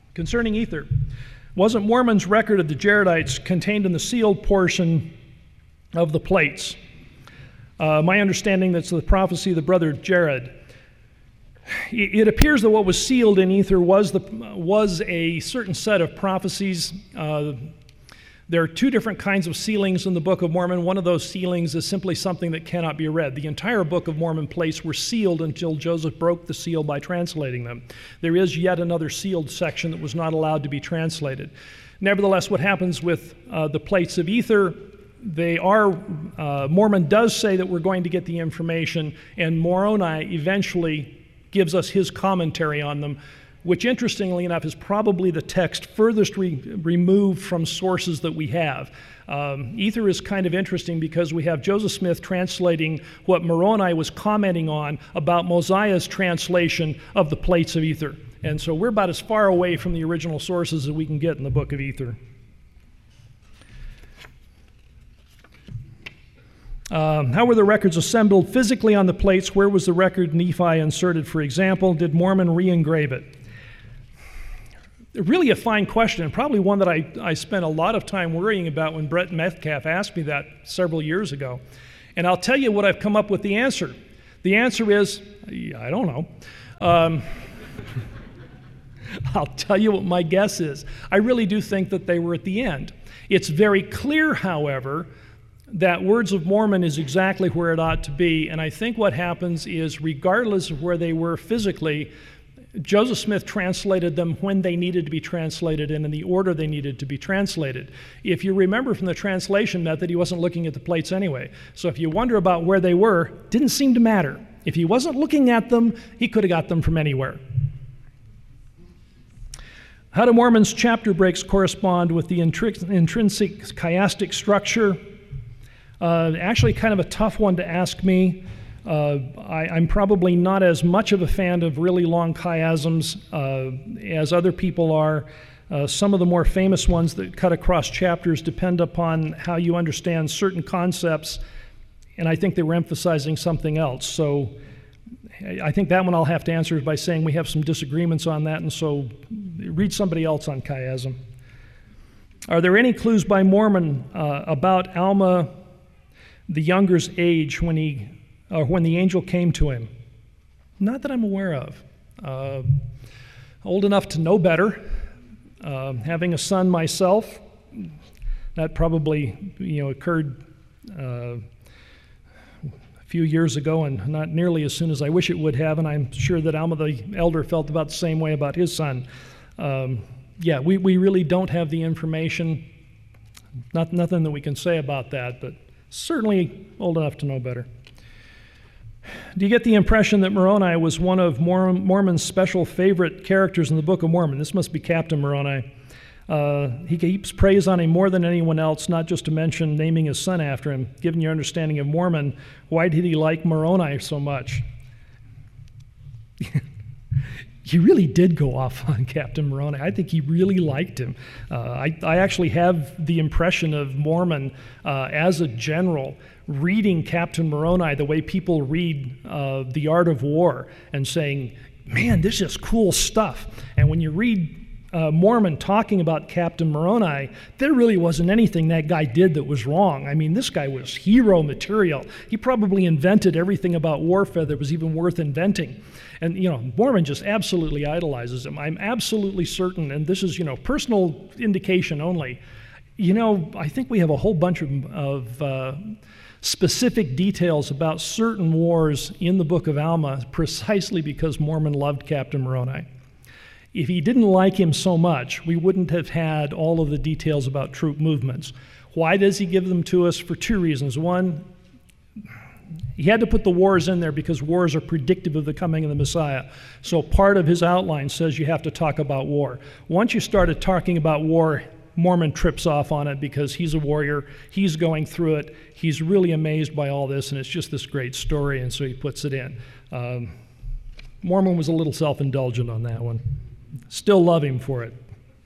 Concerning ether, wasn't Mormon's record of the Jaredites contained in the sealed portion of the plates? My understanding that's the prophecy of the brother Jared. It appears that what was sealed in ether was a certain set of prophecies. There are two different kinds of sealings in the Book of Mormon. One of those sealings is simply something that cannot be read. The entire Book of Mormon plates were sealed until Joseph broke the seal by translating them. There is yet another sealed section that was not allowed to be translated. Nevertheless, what happens with the plates of ether, Mormon does say that we're going to get the information, and Moroni eventually gives us his commentary on them, which interestingly enough is probably the text furthest removed from sources that we have. Ether is kind of interesting because we have Joseph Smith translating what Moroni was commenting on about Mosiah's translation of the plates of ether. And so we're about as far away from the original sources as we can get in the Book of Ether. How were the records assembled physically on the plates? Where was the record Nephi inserted, for example? Did Mormon re-engrave it? Really a fine question, and probably one that I spent a lot of time worrying about when Brett Metcalf asked me that several years ago. And I'll tell you what I've come up with the answer. The answer is, I don't know. I'll tell you what my guess is. I really do think that they were at the end. It's very clear, however, that Words of Mormon is exactly where it ought to be, and I think what happens is, regardless of where they were physically, Joseph Smith translated them when they needed to be translated and in the order they needed to be translated. If you remember from the translation method, he wasn't looking at the plates anyway. So if you wonder about where they were, didn't seem to matter. If he wasn't looking at them, he could have got them from anywhere. How do Mormon's chapter breaks correspond with the intrinsic chiastic structure? Actually kind of a tough one to ask me. I'm probably not as much of a fan of really long chiasms as other people are. Some of the more famous ones that cut across chapters depend upon how you understand certain concepts, and I think they were emphasizing something else. So I think that one I'll have to answer by saying we have some disagreements on that, and so read somebody else on chiasm. Are there any clues by Mormon about Alma the Younger's age when the angel came to him? Not that I'm aware of. Old enough to know better. Having a son myself, that probably occurred a few years ago, and not nearly as soon as I wish it would have, and I'm sure that Alma the elder felt about the same way about his son. We really don't have the information. Nothing that we can say about that, but certainly old enough to know better. Do you get the impression that Moroni was one of Mormon's special favorite characters in the Book of Mormon? This must be Captain Moroni. He heaps praise on him more than anyone else, not just to mention naming his son after him. Given your understanding of Mormon, why did he like Moroni so much? He really did go off on Captain Moroni. I think he really liked him. I actually have the impression of Mormon as a general reading Captain Moroni the way people read The Art of War and saying, man, this is cool stuff. And when you read Mormon talking about Captain Moroni, there really wasn't anything that guy did that was wrong. I mean, this guy was hero material. He probably invented everything about warfare that was even worth inventing. And, Mormon just absolutely idolizes him. I'm absolutely certain, and this is, personal indication only, I think we have a whole bunch of specific details about certain wars in the Book of Alma precisely because Mormon loved Captain Moroni. If he didn't like him so much, we wouldn't have had all of the details about troop movements. Why does he give them to us? For two reasons. One, he had to put the wars in there because wars are predictive of the coming of the Messiah. So part of his outline says you have to talk about war. Once you started talking about war, Mormon trips off on it because he's a warrior, he's going through it, he's really amazed by all this, and it's just this great story, and so he puts it in. Mormon was a little self-indulgent on that one. Still love him for it.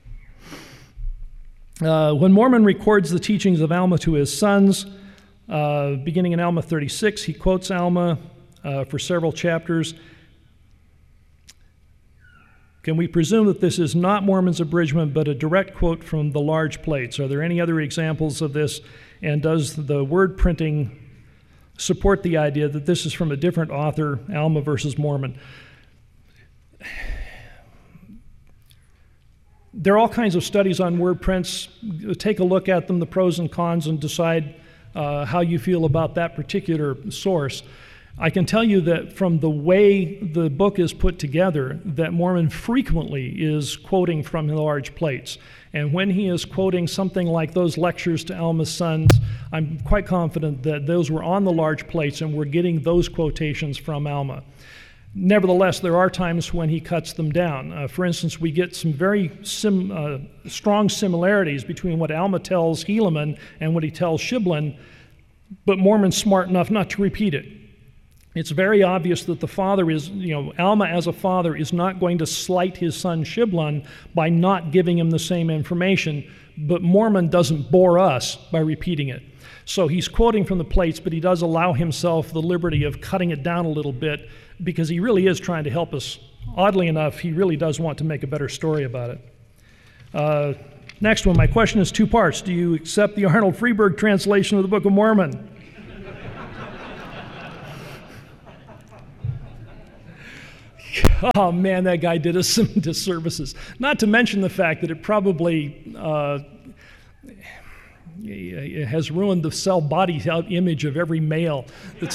When Mormon records the teachings of Alma to his sons, beginning in Alma 36, he quotes Alma for several chapters. Can we presume that this is not Mormon's abridgment, but a direct quote from the large plates? Are there any other examples of this? And does the word printing support the idea that this is from a different author, Alma versus Mormon? There are all kinds of studies on word prints. Take a look at them, the pros and cons, and decide how you feel about that particular source. I can tell you that from the way the book is put together, that Mormon frequently is quoting from the large plates. And when he is quoting something like those lectures to Alma's sons, I'm quite confident that those were on the large plates and we're getting those quotations from Alma. Nevertheless, there are times when he cuts them down. For instance, we get some very strong similarities between what Alma tells Helaman and what he tells Shiblin, but Mormon's smart enough not to repeat it. It's very obvious that the father is, Alma as a father is not going to slight his son Shiblon by not giving him the same information, but Mormon doesn't bore us by repeating it. So he's quoting from the plates, but he does allow himself the liberty of cutting it down a little bit because he really is trying to help us. Oddly enough, he really does want to make a better story about it. Next one, my question is two parts. Do you accept the Arnold Freeberg translation of the Book of Mormon? Oh man, that guy did us some disservices. Not to mention the fact that it probably it has ruined the cell body image of every male.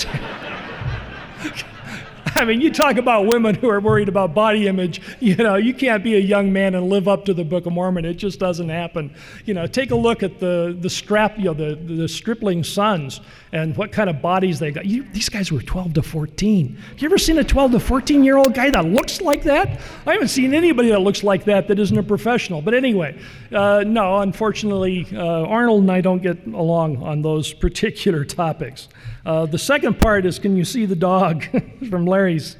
I mean, you talk about women who are worried about body image, you can't be a young man and live up to the Book of Mormon. It just doesn't happen. Take a look at the stripling sons and what kind of bodies they got. These guys were 12 to 14. Have you ever seen a 12 to 14-year-old guy that looks like that? I haven't seen anybody that looks like that isn't a professional. But anyway, no, unfortunately, Arnold and I don't get along on those particular topics. The second part is, can you see the dog from Larry's?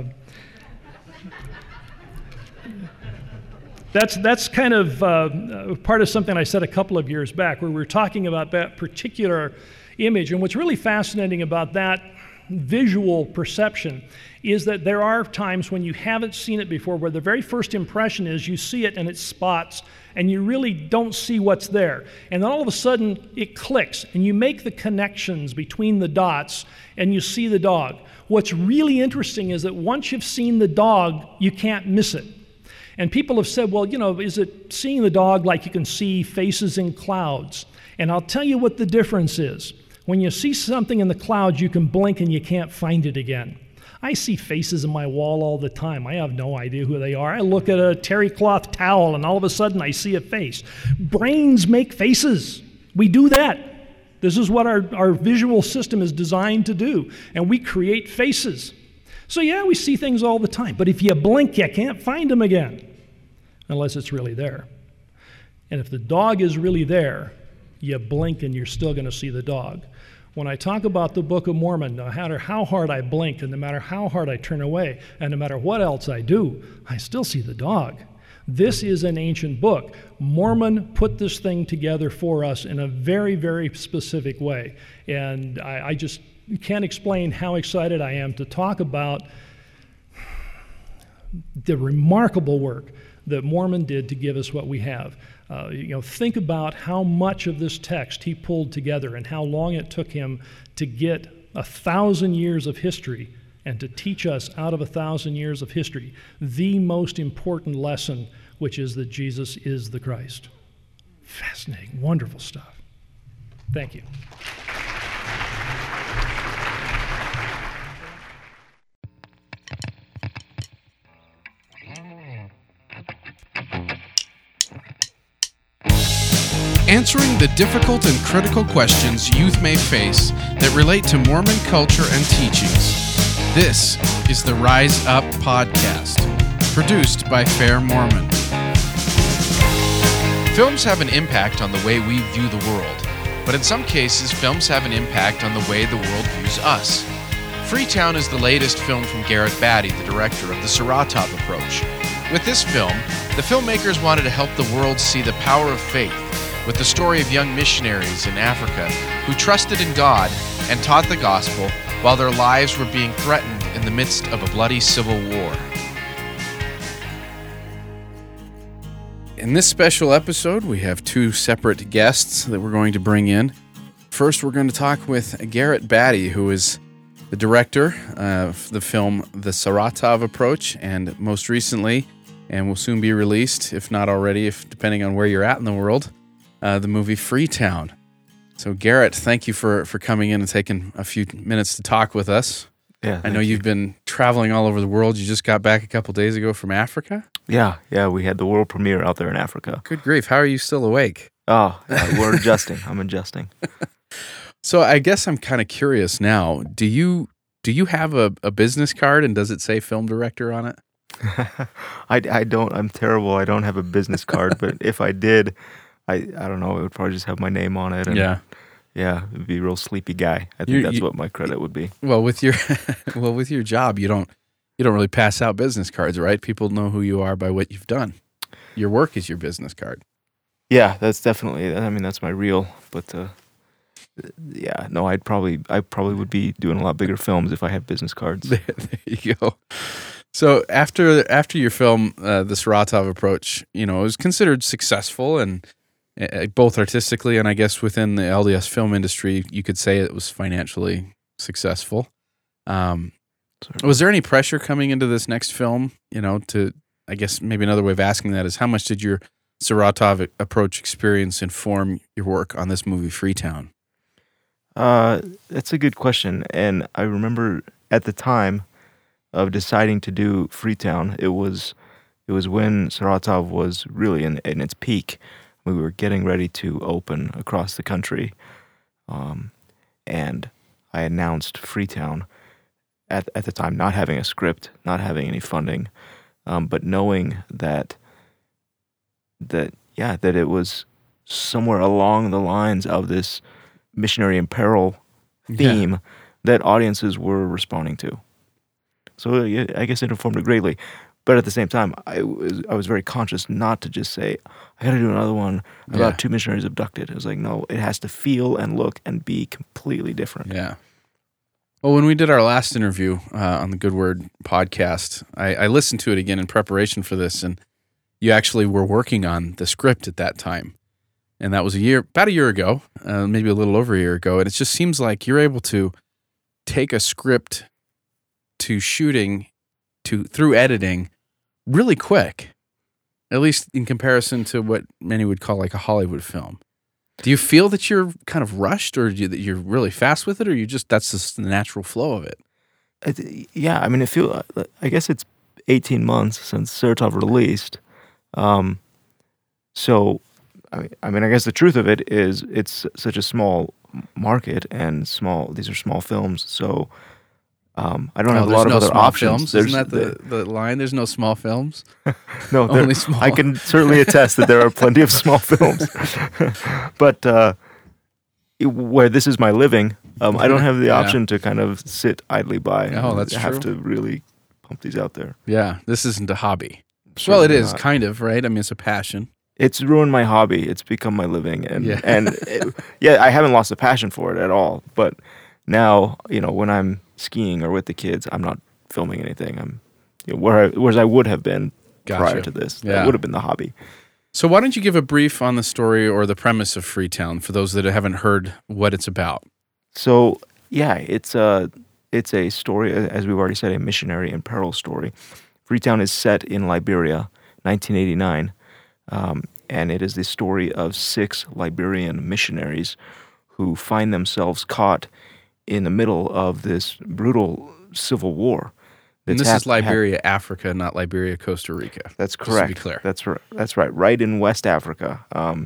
That's kind of part of something I said a couple of years back where we were talking about that particular image. And what's really fascinating about that visual perception is that there are times when you haven't seen it before where the very first impression is you see it and it spots and you really don't see what's there. And then all of a sudden it clicks and you make the connections between the dots and you see the dog. What's really interesting is that once you've seen the dog, you can't miss it. And people have said, well, is it seeing the dog like you can see faces in clouds? And I'll tell you what the difference is. When you see something in the clouds, you can blink and you can't find it again. I see faces in my wall all the time. I have no idea who they are. I look at a terry cloth towel and all of a sudden I see a face. Brains make faces. We do that. This is what our visual system is designed to do. And we create faces. So yeah, we see things all the time. But if you blink, you can't find them again. Unless it's really there. And if the dog is really there, you blink and you're still going to see the dog. When I talk about the Book of Mormon, no matter how hard I blink and no matter how hard I turn away and no matter what else I do, I still see the dog. This is an ancient book. Mormon put this thing together for us in a very, very specific way. And I just can't explain how excited I am to talk about the remarkable work that Mormon did to give us what we have. Think about how much of this text he pulled together and how long it took him to get 1,000 years of history and to teach us out of 1,000 years of history the most important lesson, which is that Jesus is the Christ. Fascinating, wonderful stuff. Thank you. Answering the difficult and critical questions youth may face that relate to Mormon culture and teachings. This is the Rise Up Podcast, produced by Fair Mormon. Films have an impact on the way we view the world, but in some cases, films have an impact on the way the world views us. Freetown is the latest film from Garrett Batty, the director of the Saratov Approach. With this film, the filmmakers wanted to help the world see the power of faith, with the story of young missionaries in Africa who trusted in God and taught the gospel while their lives were being threatened in the midst of a bloody civil war. In this special episode, we have two separate guests that we're going to bring in. First, we're going to talk with Garrett Batty, who is the director of the film The Saratov Approach, and most recently, and will soon be released, if not already, depending on where you're at in the world, the movie Freetown. So Garrett, thank you for coming in and taking a few minutes to talk with us. Yeah, I know you've been traveling all over the world. You just got back a couple days ago from Africa? Yeah, we had the world premiere out there in Africa. Good grief, how are you still awake? Oh, we're adjusting. I'm adjusting. So I guess I'm kind of curious now. Do you have a business card, and does it say film director on it? I don't. I'm terrible. I don't have a business card, but if I did, I don't know. It would probably just have my name on it. And yeah, it'd be a real sleepy guy. I think that's what my credit would be. Well, with your job, you don't really pass out business cards, right? People know who you are by what you've done. Your work is your business card. Yeah, that's definitely. I mean, that's my real. But yeah, no, I probably would be doing a lot bigger films if I had business cards. There you go. So after your film, The Saratov Approach, it was considered successful, and both artistically and I guess within the LDS film industry, you could say it was financially successful. Was there any pressure coming into this next film? I guess maybe another way of asking that is, how much did your Saratov Approach experience inform your work on this movie, Freetown? That's a good question. And I remember at the time of deciding to do Freetown, it was when Saratov was really in its peak. We were getting ready to open across the country, and I announced Freetown at the time, not having a script, not having any funding, but knowing that it was somewhere along the lines of this missionary in peril theme that audiences were responding to. So I guess it informed it greatly. But at the same time, I was very conscious not to just say, I got to do another one about two missionaries abducted. It was like, no, it has to feel and look and be completely different. Yeah. Well, when we did our last interview on the Good Word podcast, I listened to it again in preparation for this, and you actually were working on the script at that time. And that was about a year ago, maybe a little over a year ago. And it just seems like you're able to take a script to shooting through editing really quick, at least in comparison to what many would call like a Hollywood film. Do you feel that you're kind of rushed, or that you're really fast with it, or that's just the natural flow of it? Yeah, I mean, I guess it's 18 months since Saratov released. So, I mean, I guess the truth of it is it's such a small market and these are small films. So, I don't have a lot of other options. Isn't that the line? There's no small films? No, only small. I can certainly attest that there are plenty of small films. But where this is my living, I don't have the option to kind of sit idly by. Oh, that's true. I have to really pump these out there. Yeah, this isn't a hobby. Certainly well, it is not. Kind of, right? I mean, it's a passion. It's ruined my hobby. It's become my living. And I haven't lost the passion for it at all. But now, when I'm skiing or with the kids, I'm not filming anything. I'm whereas I would have been prior to this. Yeah. That would have been the hobby. So why don't you give a brief on the story or the premise of Freetown for those that haven't heard what it's about? So, yeah, it's a story, as we've already said, a missionary in peril story. Freetown is set in Liberia, 1989, and it is the story of 6 Liberian missionaries who find themselves caught in the middle of this brutal civil war. And this is Liberia, Africa, not Liberia, Costa Rica. That's correct. Just to be clear. That's right. Right in West Africa.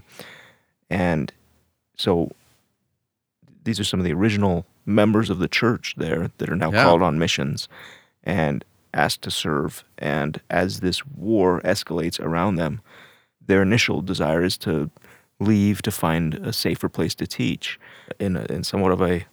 And so these are some of the original members of the church there that are now called on missions and asked to serve. And as this war escalates around them, their initial desire is to leave to find a safer place to teach. In somewhat of a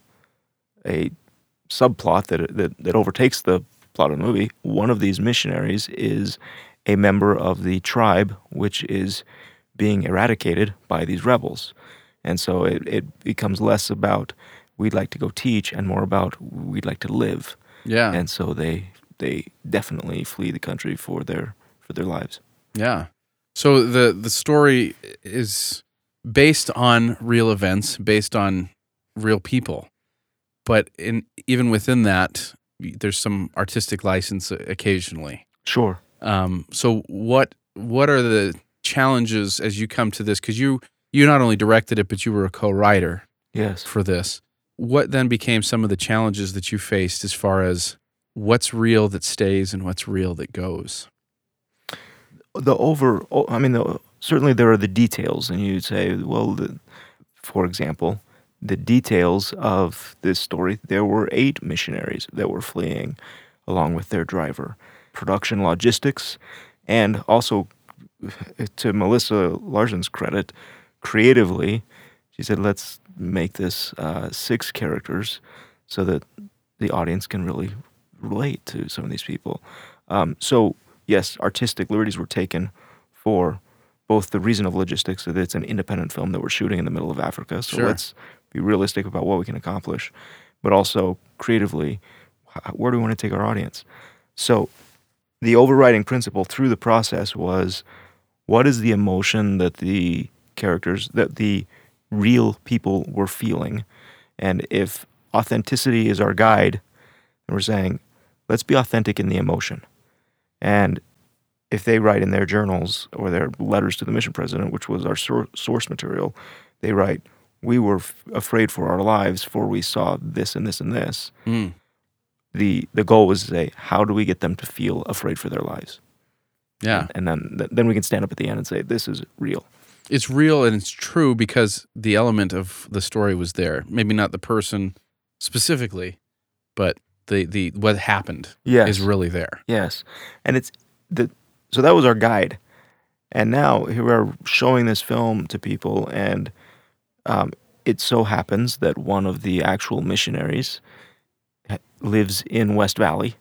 subplot that overtakes the plot of the movie, one of these missionaries is a member of the tribe which is being eradicated by these rebels. And so it becomes less about we'd like to go teach and more about we'd like to live. Yeah. And so they definitely flee the country for their lives. Yeah. So the story is based on real events, based on real people, but even within that, there's some artistic license occasionally. Sure. So what are the challenges as you come to this? Because you not only directed it, but you were a co-writer. Yes. For this. What then became some of the challenges that you faced as far as what's real that stays and what's real that goes? Certainly there are the details, and you'd say, well, for example, the details of this story, there were 8 missionaries that were fleeing along with their driver. Production logistics, and also, to Melissa Larsen's credit, creatively, she said, let's make this 6 characters so that the audience can really relate to some of these people. So, yes, artistic liberties were taken for both the reason of logistics, that it's an independent film that we're shooting in the middle of Africa, so let's be realistic about what we can accomplish, but also creatively, where do we want to take our audience? So the overriding principle through the process was, what is the emotion that the characters, that the real people were feeling? And if authenticity is our guide, and we're saying, let's be authentic in the emotion. And if they write in their journals or their letters to the mission president, which was our source material, they write, we were afraid for our lives, for we saw this and this and this. Mm. The goal was to say, how do we get them to feel afraid for their lives? Yeah. And then we can stand up at the end and say, this is real. It's real and it's true because the element of the story was there. Maybe not the person specifically, but the what happened is really there. Yes. And so that was our guide. And now here we are showing this film to people, and it so happens that one of the actual missionaries lives in West Valley,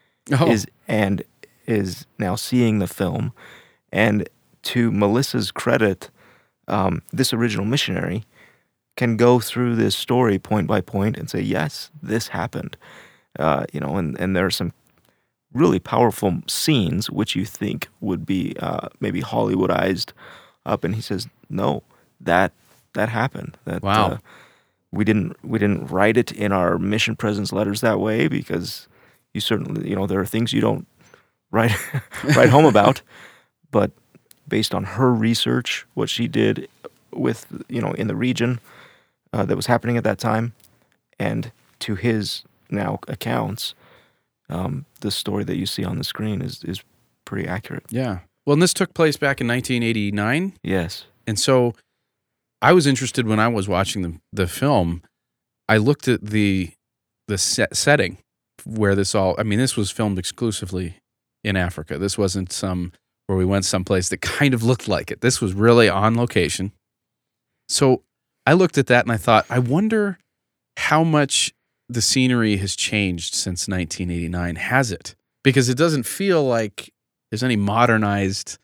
is now seeing the film. And to Melissa's credit, this original missionary can go through this story point by point and say, yes, this happened. And there are some really powerful scenes which you think would be maybe Hollywoodized up, and he says, no, that happened. Wow. We didn't write it in our mission presence letters that way, because you certainly, there are things you don't write home about, but based on her research, what she did with, in the region that was happening at that time, and to his now accounts, the story that you see on the screen is pretty accurate. Yeah. Well, and this took place back in 1989. Yes. And so I was interested when I was watching the film. I looked at the setting where this was filmed exclusively in Africa. This wasn't where we went someplace that kind of looked like it. This was really on location. So I looked at that and I thought, I wonder how much the scenery has changed since 1989. Has it? Because it doesn't feel like there's any modernized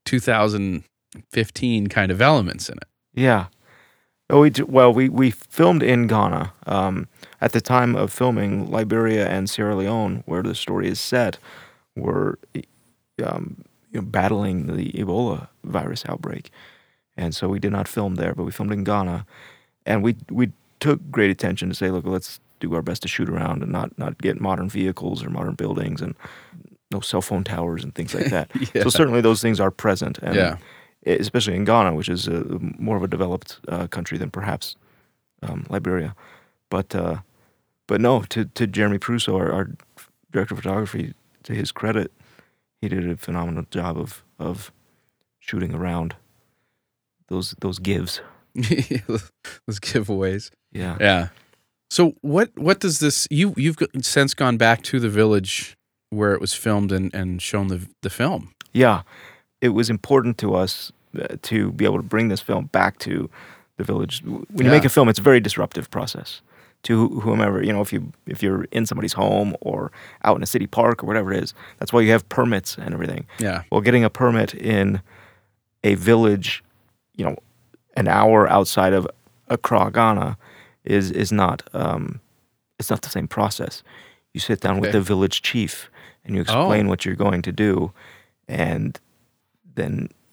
2015 kind of elements in it. Yeah. We filmed in Ghana. At the time of filming, Liberia and Sierra Leone, where the story is set, were battling the Ebola virus outbreak. And so we did not film there, but we filmed in Ghana. And we took great attention to say, look, let's do our best to shoot around and not get modern vehicles or modern buildings and no cell phone towers and things like that. Yeah. So certainly those things are present. And yeah. Especially in Ghana, which is more of a developed country than perhaps Liberia. But no, to Jeremy Prusso, our director of photography, to his credit, he did a phenomenal job of shooting around those gives. Those giveaways. Yeah. Yeah. So what does this, you've since gone back to the village where it was filmed and shown the film. Yeah. It was important to us to be able to bring this film back to the village. When you make a film, it's a very disruptive process to whomever, if you're in somebody's home or out in a city park or whatever it is. That's why you have permits and everything. Yeah. Well, getting a permit in a village, an hour outside of Accra, Ghana, is not it's not the same process. You sit down with the village chief and you explain what you're going to do, and then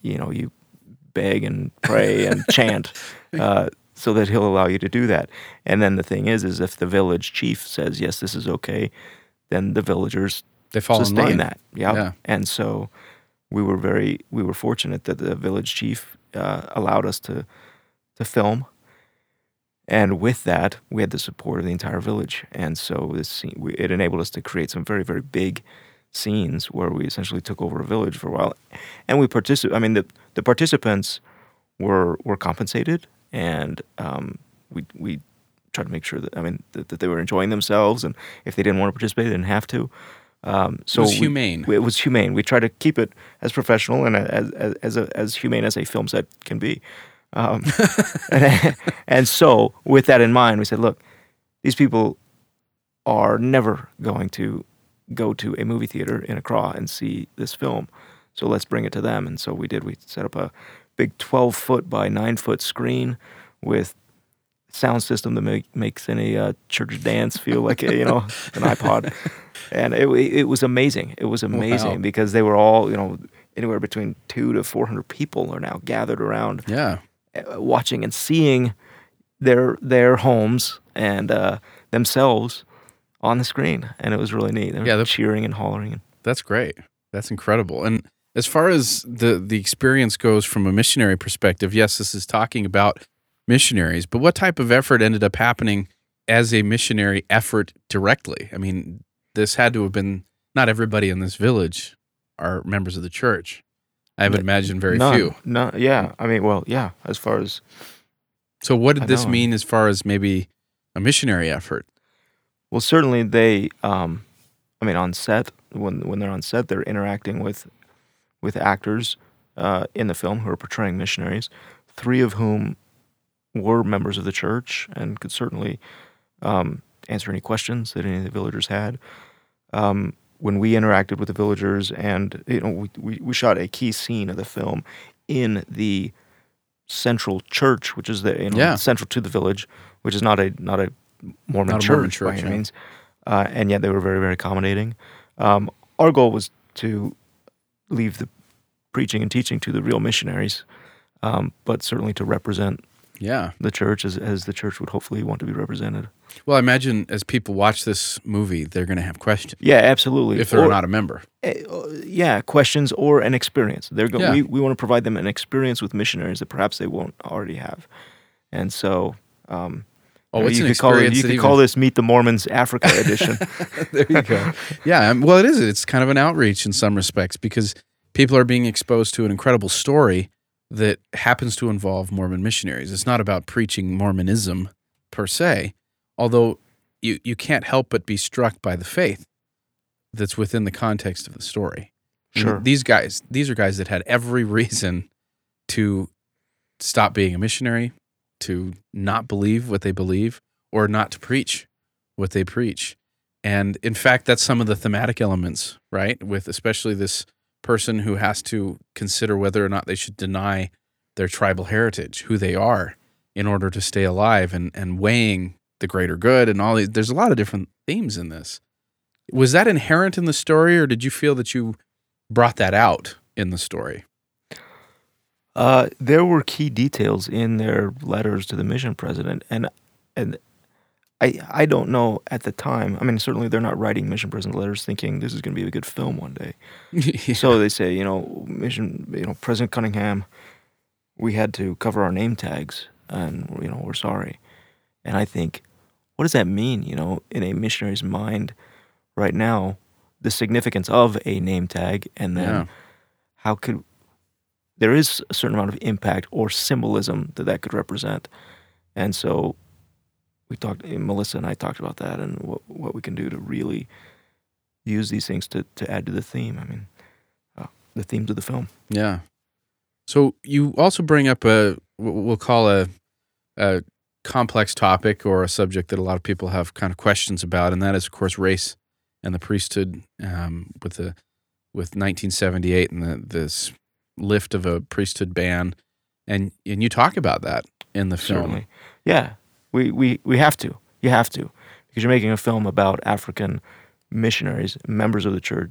you beg and pray and chant so that he'll allow you to do that. And then the thing is if the village chief says, yes, this is okay, then the villagers They fall in sustain line. that. Yep. Yeah. And so we were fortunate that the village chief allowed us to film. And with that, we had the support of the entire village. And so it enabled us to create some very, very big scenes where we essentially took over a village for a while. And we participated. I mean, the participants were compensated, and we tried to make sure that they were enjoying themselves, and if they didn't want to participate, they didn't have to. So it was humane. It was humane. We tried to keep it as professional and as humane as a film set can be. And so, with that in mind, we said, look, these people are never going to go to a movie theater in Accra and see this film, so let's bring it to them. And so we did. We set up a big 12-foot by 9-foot screen with sound system that makes any church dance feel like an iPod. And it was amazing. It was amazing. Wow. Because they were all, anywhere between 200 to 400 people are now gathered around. Yeah. Watching and seeing their homes and themselves on the screen, and it was really neat. They were cheering and hollering. That's great. That's incredible. And as far as the experience goes from a missionary perspective, yes, this is talking about missionaries, but what type of effort ended up happening as a missionary effort directly? I mean, this had to have been, not everybody in this village are members of the church. I would imagine very few. No, yeah. I mean, well, yeah, as far as... So what did this mean as far as maybe a missionary effort? Well, certainly they, on set, when they're on set, they're interacting with actors in the film who are portraying missionaries, 3 of whom were members of the church and could certainly answer any questions that any of the villagers had. When we interacted with the villagers, and we shot a key scene of the film in the central church, which is central to the village, which is not a Mormon church by any means, and yet they were very, very accommodating. Our goal was to leave the preaching and teaching to the real missionaries, but certainly to represent the church as the church would hopefully want to be represented. Well, I imagine as people watch this movie, they're going to have questions. Yeah, absolutely. If they're not a member. Yeah, questions or an experience. We want to provide them an experience with missionaries that perhaps they won't already have. And so... you could call this Meet the Mormons Africa edition. There you go. Yeah, well, it is. It's kind of an outreach in some respects because people are being exposed to an incredible story that happens to involve Mormon missionaries. It's not about preaching Mormonism per se, although you can't help but be struck by the faith that's within the context of the story. Sure. These are guys that had every reason to stop being a missionary, to not believe what they believe, or not to preach what they preach. And in fact, that's some of the thematic elements, right? With especially this person who has to consider whether or not they should deny their tribal heritage, who they are, in order to stay alive, and weighing the greater good and all these. There's a lot of different themes in this. Was that inherent in the story, or did you feel that you brought that out in the story? There were key details in their letters to the mission president, and I don't know at the time. I mean, certainly they're not writing mission president letters thinking this is going to be a good film one day. Yeah. So they say, President Cunningham, we had to cover our name tags, and we're sorry. And I think, what does that mean? In a missionary's mind, right now, the significance of a name tag, and then how could there is a certain amount of impact or symbolism that could represent. And so Melissa and I talked about that and what we can do to really use these things to add to the theme. I mean, the themes of the film. Yeah. So you also bring up what we'll call a complex topic or a subject that a lot of people have kind of questions about, and that is, of course, race and the priesthood with 1978 and this lift of a priesthood ban, and you talk about that in the film. Certainly. Yeah, we have to. You have to, because you're making a film about African missionaries, members of the church,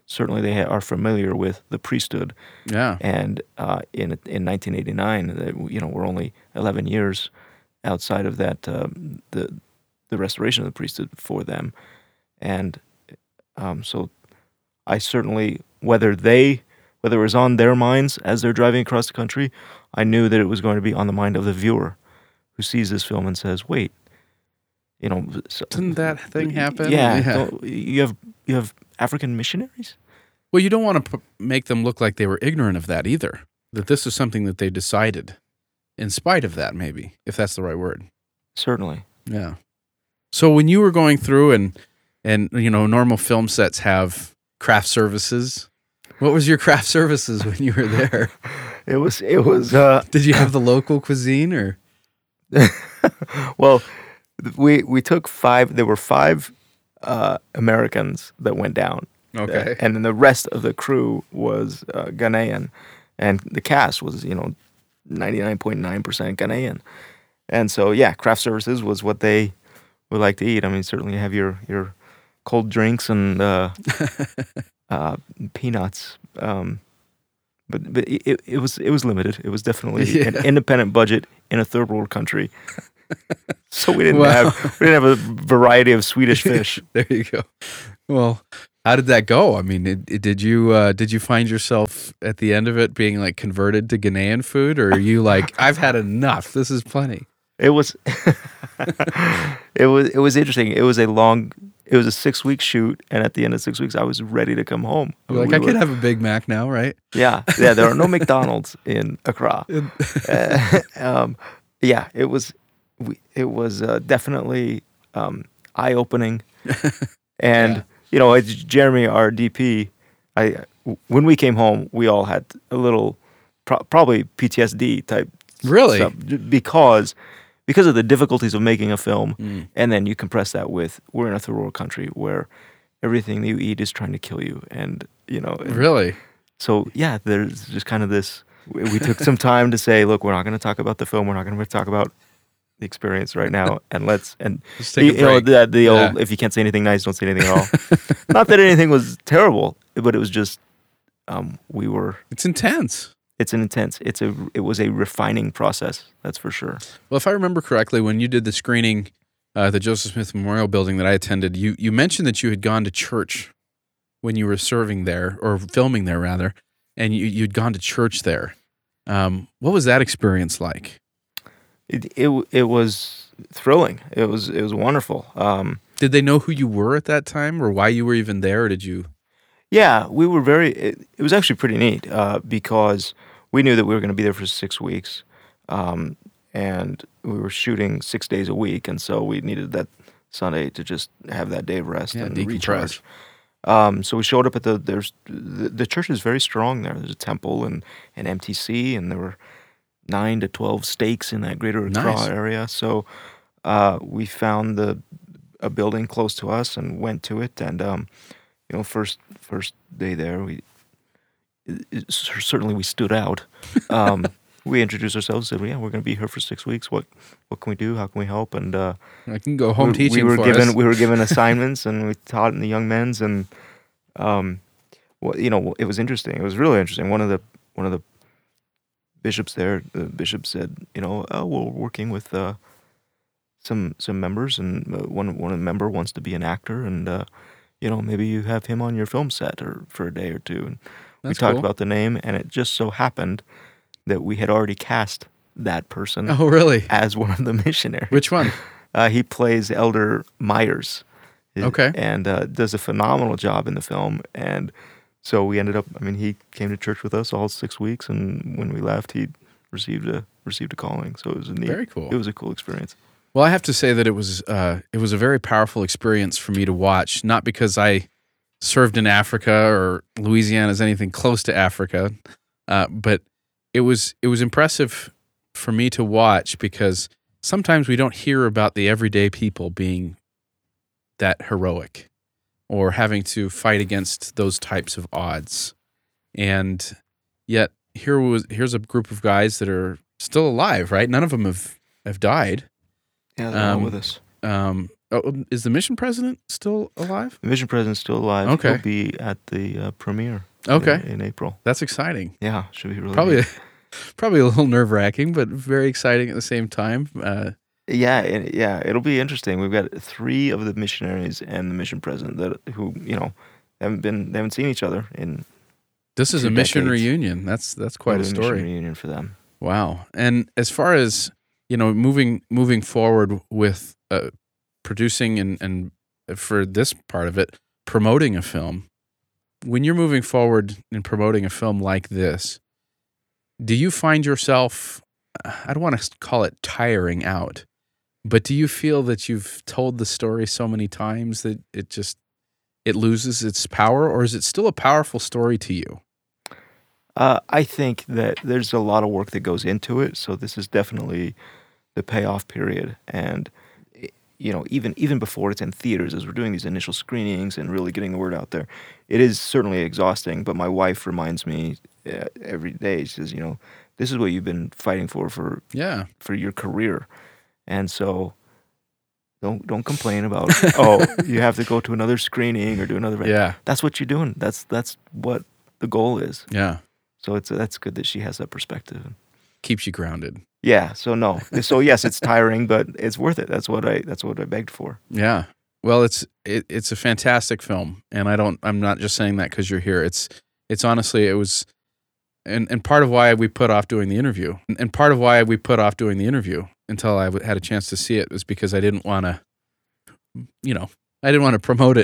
certainly they are familiar with the priesthood. Yeah. And in 1989, we're only 11 years outside of that, the restoration of the priesthood for them. And so I certainly, whether it was on their minds as they're driving across the country, I knew that it was going to be on the mind of the viewer who sees this film and says, wait, didn't that thing happen? Yeah. You have African missionaries? Well, you don't want to make them look like they were ignorant of that either, that this is something that they decided in spite of that, maybe, if that's the right word. Certainly. Yeah. So when you were going through and normal film sets have craft services, what was your craft services when you were there? It was Did you have the local cuisine or? Well, we took 5, there were 5 Americans that went down. Okay. And then the rest of the crew was Ghanaian, and the cast was 99.9% Ghanaian. And so yeah, craft services was what they would like to eat. I mean, certainly you have your cold drinks and peanuts. But it was limited. It was definitely an independent budget in a third world country. So we didn't have a variety of Swedish fish. There you go. Well, how did that go? I mean, did you find yourself at the end of it being like converted to Ghanaian food, or are you like, I've had enough, this is plenty? It was it was interesting. It was a 6-week shoot, and at the end of 6 weeks I was ready to come home. I could have a Big Mac now, right? Yeah, there are no McDonald's in Accra. Yeah, it was definitely eye-opening. And Jeremy, our DP, when we came home, we all had a little probably PTSD type really stuff because of the difficulties of making a film. And then you compress that with, we're in a third world country where everything that you eat is trying to kill you, and really. So yeah, there's just kind of this. We took some time to say, look, we're not going to talk about the film. We're not going to talk about the experience right now, and let's take a break. Old, if you can't say anything nice, don't say anything at all. Not that anything was terrible, but it was just It's intense. It was a refining process, that's for sure. Well, if I remember correctly, when you did the screening at the Joseph Smith Memorial Building that I attended, you mentioned that you had gone to church when you were serving there, or filming there rather, and you'd gone to church there. What was that experience like? It was thrilling. It was wonderful. Did they know who you were at that time, or why you were even there, or did you? Yeah, we were it was actually pretty neat because we knew that we were going to be there for 6 weeks, and we were shooting 6 days a week, and so we needed that Sunday to just have that day of rest and recharge. So we showed up at the church is very strong there. There's a temple and an MTC, and there were 9 to 12 stakes in that greater Accra area. So we found a building close to us and went to it. And first day there, certainly we stood out. We introduced ourselves, said, "Yeah, we're going to be here for 6 weeks. What can we do? How can we help?" And I can go home teaching. We were given assignments, and we taught in the young men's. And it was interesting. It was really interesting. One of the bishops there, the bishop said, we're working with some members, and one of the member wants to be an actor, and maybe you have him on your film set for a day or two. And we talked about the name, and it just so happened that we had already cast that person. Oh, really? As one of the missionaries. Which one? He plays Elder Myers. Okay. And does a phenomenal job in the film. And so we ended up, he came to church with us all 6 weeks, and when we left, he received a calling. So it was very cool. It was a cool experience. Well, I have to say that it was a very powerful experience for me to watch, not because I served in Africa or Louisiana is anything close to Africa, but it was impressive for me to watch because sometimes we don't hear about the everyday people being that heroic or having to fight against those types of odds. And yet here's a group of guys that are still alive, right? None of them have died. Yeah, they're all with us. is the mission president still alive? The mission president's still alive. Okay. He'll be at the premiere. Okay. In April. That's exciting. Yeah, should be really Probably, good. probably a little nerve wracking, but very exciting at the same time. Yeah, it'll be interesting. We've got 3 of the missionaries and the mission president who they haven't seen each other in. This is 2 a mission decades. reunion. That's quite a Mission story. reunion for them. Wow. And as far as moving forward with producing and for this part of it, promoting a film. When you're moving forward in promoting a film like this, do you find yourself, I don't want to call it tiring out, but do you feel that you've told the story so many times that it loses its power, or is it still a powerful story to you? I think that there's a lot of work that goes into it, so this is definitely the payoff period. And even before it's in theaters, as we're doing these initial screenings and really getting the word out there, it is certainly exhausting. But my wife reminds me every day. She says, this is what you've been fighting for your career, and so don't complain about you have to go to another screening or do another. Yeah, that's what you're doing. That's what the goal is. Yeah. So that's good that she has that perspective. Keeps you grounded. Yeah. So no. So yes, it's tiring, but it's worth it. That's what I begged for. Yeah. Well, it's a fantastic film, and I'm not just saying that because you're here. It's honestly, it was, and part of why we put off doing the interview, until I had a chance to see it, was because I didn't want to, promote it